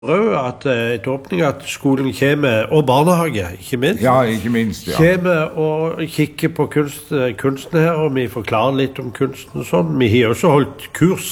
At et åpning at skolen kommer, og barnehage, ikke minst. Ja, ikke minst, ja. Kommer og kikker på kunsten her, og vi forklarer litt om kunsten og sånn. Vi har også holdt kurs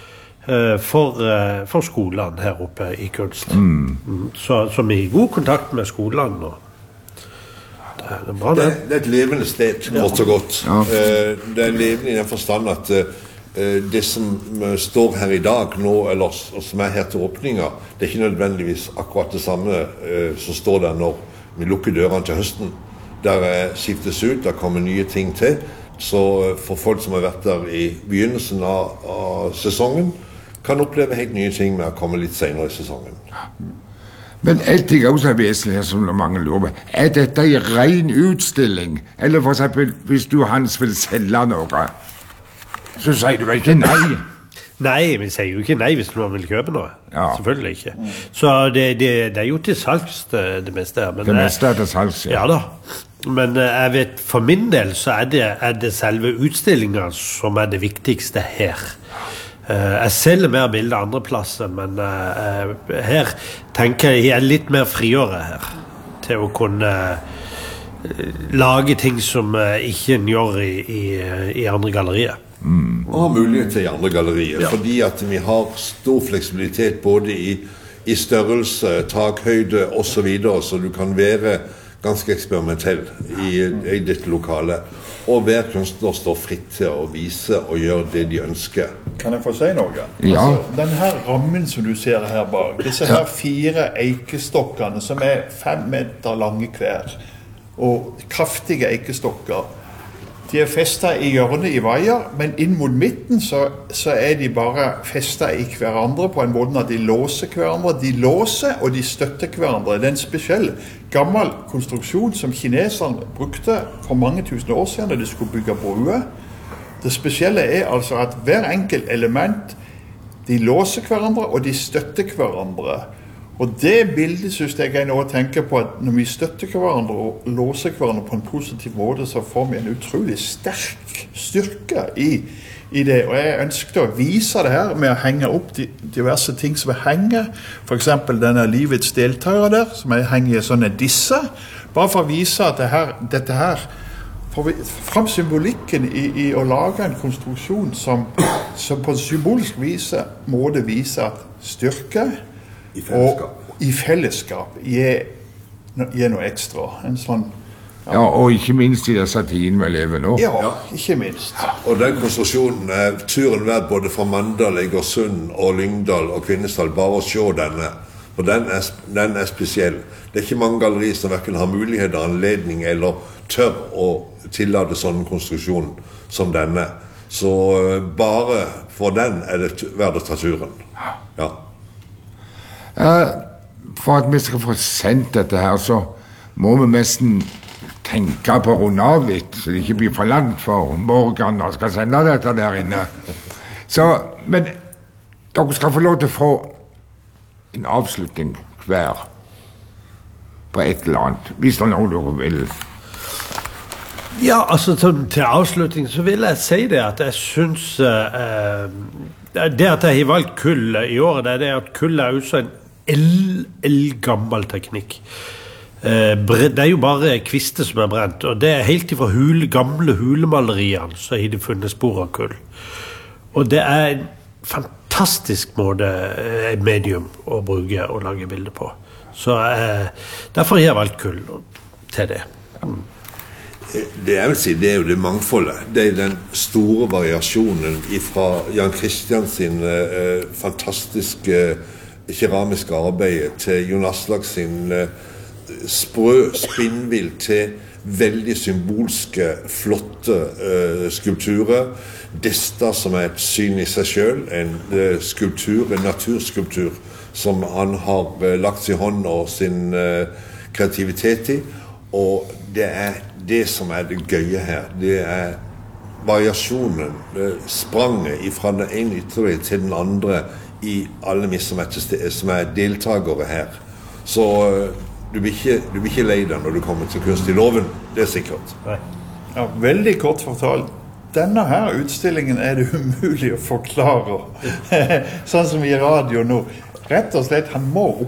for skolene her oppe i kunst. Så vi er i god kontakt med skolene nå. Det er bra, det. Det er et levende sted, kort og godt. Ja. Det er levende i den forstand at det som står her i dag nå, eller som er her til åpninger, det er ikke nødvendigvis akkurat det samme som står der når vi lukker dørene til høsten. Der skiftes ut, der kommer nye ting til. Så for folk som har vært der i begynnelsen av sesongen, kan oppleve helt nye ting med å komme litt senere i sesongen. Men en ting også er vesentlig her som mange lurer på. Er dette en ren utstilling? Eller for eksempel, hvis du Hans vil selge noe, så sier du vel ikke nei? Nei, vi sier jo ikke nei hvis noen vil kjøpe noe. Ja. Selvfølgelig ikke. Så det er jo til salgs det meste her. Men det meste er til salgs, ja. Ja da. Men jeg vet, for min del så er det selve utstillingen som er det viktigste her. Jeg selger mer bilder andre plasser, men her tenker jeg er litt mer friere her. Til å kunne lage ting som ikke en gjør i andre gallerier. Og har mulighet til i andre gallerier, fordi at vi har stor fleksibilitet både i størrelse, takhøyde og så videre, så du kan være ganske eksperimentell i ditt lokale. Og hver kunstner står fritt til å vise og gjøre det de ønsker. Kan jeg få si noe? Ja. Altså, den her rammen som du ser her bak, disse her 4 eikestokkene som er 5 meter lange hver, og kraftige eikestokker, de er festet i hjørnet i veier, men inn mot midten så er de bare festet i hverandre på en måte at de låser hverandre. De låser og de støtter hverandre. Det er en spesiell gammel konstruksjon som kineserne brukte for mange tusen år siden da de skulle bygge broer. Det spesielle er altså at hver enkelt element, de låser hverandre og de støtter hverandre. Og det bildet synes jeg er noe å tenke på, at når vi støtter hverandre og låser hverandre på en positiv måte, så får vi en utrolig sterk styrke i det. Og jeg ønsket å vise det her med å henge opp diverse ting som jeg henger. For eksempel denne livets deltakere der, som jeg henger i sånne disse. Bare for å vise at dette her får fram symbolikken i å lage en konstruksjon som på en symbolsk måte viser at styrke i fellesskap gir noe ekstra. En sånn, ja, og ikke minst i disse tidene vi lever nå. Ja, ikke minst. Og den konstruksjonen er turen verdt både fra Mandal, Egersund og Lyngdal og Kvinesdal, bare å se denne. For den er spesiell. Det er ikke mange gallerier som hverken har mulighet, anledning eller tør å tillate sånn konstruksjon som denne. Så bare for den er det verdt å ta turen. Ja. For at vi skal få sendt dette her, så må vi nesten tenke på å runde av litt, så det ikke blir for langt for Morgan og skal sende dette der inne. Så, men dere skal få lov til å få en avslutning hver på et eller annet, hvis det er noe dere vil. Ja, altså til avslutning så vil jeg si det at jeg synes det at jeg har valgt kull i året, det er at kull er også en eldgammel teknikk. Det er jo bare kvister som er brent, og det er helt ifra gamle hulemaleriene så har de funnet spor av kull. Og det er en fantastisk måte, et medium å bruke og lage bilder på. Så derfor har jeg valgt kull til det. Det jeg vil si, det er jo det mangfoldet. Det er den store variasjonen fra Jan Christian sin fantastiske keramiske arbeid til Jon Aslak sin sprø spinnvill til veldig symbolske, flotte skulpturer. Desta som er et syn i seg selv, en skulptur, en naturskulptur som han har lagt sin hånd og sin kreativitet i. Og det er det som er det gøye her. Det er variasjonen, spranget fra den ene ytterligere til den andre i alle vi som er deltagere her. Så du blir ikke lei deg når du kommer til Kunst i Låven, det er sikkert. Ja, veldig kort fortalt. Denne her utstillingen er det umulig å forklare. Sånn som i radio nå. rett og slett, han må